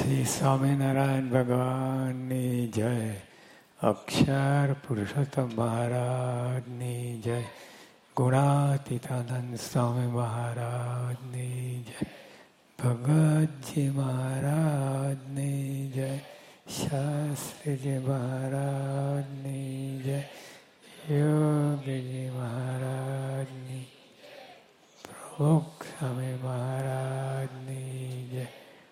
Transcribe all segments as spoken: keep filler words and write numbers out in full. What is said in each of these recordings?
શ્રી સ્વામિનારાયણ ભગવાનની જય. અક્ષર પુરુષોત્તમ મહારાજની જય. ગુણાતીતાનંદ સ્વામી મહારાજની જય. ભગતજી મહારાજની જય. શાસ્ત્રીજી મહારાજની જય. યોગીજી મહારાજની, પ્રમુખ સ્વામી મહારાજની જય.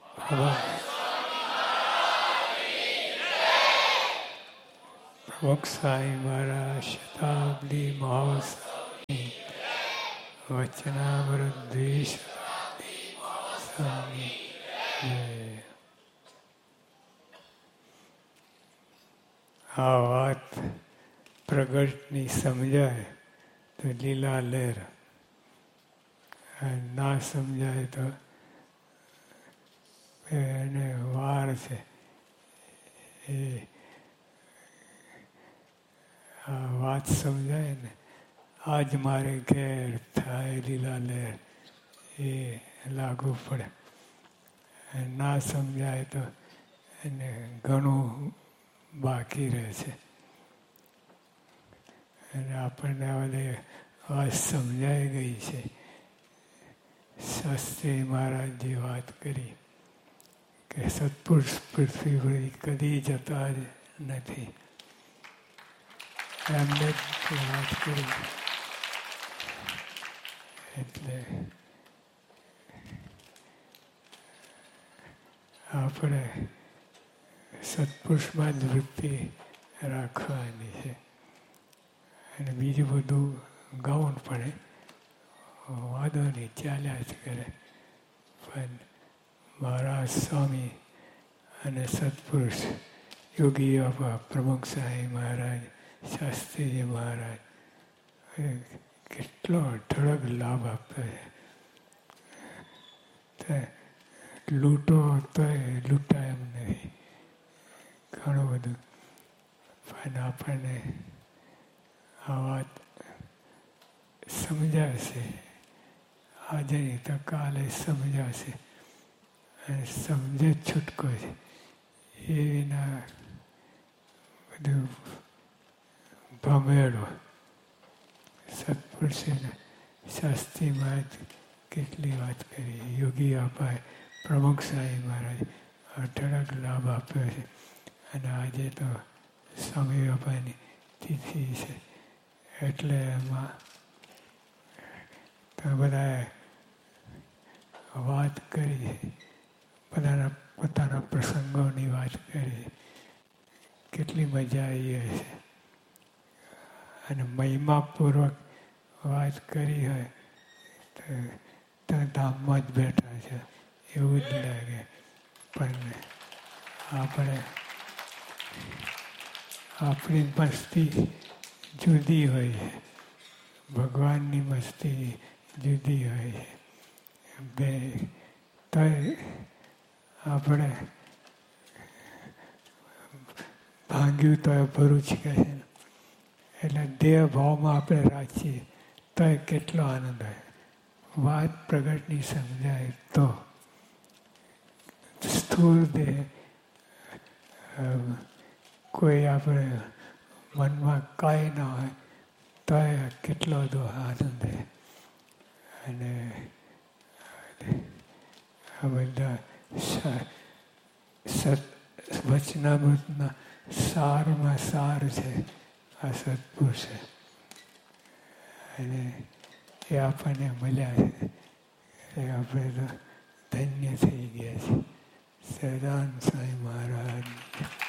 પ્રમુખ સ્વામી મહારાજ શતાબ્દી મહોત્સવની વચનામૃત દ્વિશતાબ્દી મહોત્સવની જય. આ વાત પ્રગટની સમજાય તો લીલા લહેર, ના સમજાય તો એને વાર છે. એ આ વાત સમજાય ને, આજ મારે ઘેર થાય લીલા લહેર, એ લાગુ પડે. ના સમજાય તો એને ઘણું બાકી રહે છે. અને આપણને બધી વાત સમજાઈ ગઈ છે. શાસ્ત્રી મહારાજજી વાત કરી કે સત્પુરુષ પૃથ્વી પર કદી જતા જ નથી. એમને વાત કરી. એટલે આપણે સત્પુરુષમાં જ વૃત્તિ રાખવાની છે. અને બીજું બધું ગૌણ પડે, વાંધો નહીં, ચાલ્યા જ કરે. પણ મહારાજ સ્વામી અને સત્પુરુષ યોગી બાપા, પ્રમુખ સ્વામી મહારાજ, શાસ્ત્રીજી મહારાજ કેટલો અઢળક લાભ આપે છે. લૂંટો તો લૂંટાય એમ નહીં, ઘણું બધું. પણ આપણને આ વાત સમજાશે. આજે નહીં તો કાલે સમજાશે. અને સમજે છૂટકો છે. એ વિના બધું ભમેડો. સત્પુરુષોને શાસ્ત્રીમાં કેટલી વાત કરી. યોગી બાપાએ, પ્રમુખ સ્વામી મહારાજ અઢળક લાભ આપ્યો છે. અને આજે તો સ્વામી બાપાની તિથિ છે. એટલે એમાં તો બધાએ વાત કરી, બધાના પોતાના પ્રસંગોની વાત કરી. કેટલી મજા આવી છે. અને મહિમાપૂર્વક વાત કરી હોય તો ત્યાં ધામમાં જ બેઠા છે એવું જ લાગે. પણ આપણે આપણી મસ્તી જુદી હોય છે, ભગવાનની મસ્તી જુદી હોય છે. બે તો આપણે ભાંગ્યું તો ભરૂચ કહે છે. એટલે દેહ ભાવમાં આપણે રાખીએ તો કેટલો આનંદ હોય. વાત પ્રગટની સમજાય તો સ્થૂળ દેહ કોઈ આપણે મનમાં કાંઈ ના હોય તો કેટલો બધો આનંદ હોય. અને આ બધા સત વચનામૃતના સારમાં સાર છે આ સત્પુરુષ છે. અને એ આપણને મળ્યા છે. એ આપણે તો ધન્ય થઈ ગયા છે. સદાન સ્વામી મહારાજ.